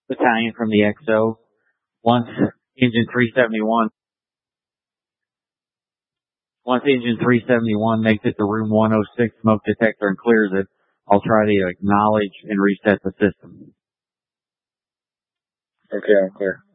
battalion from the XO. Once engine 371 makes it to room 106 smoke detector and clears it, I'll try to acknowledge and reset the system. Okay, I'm clear.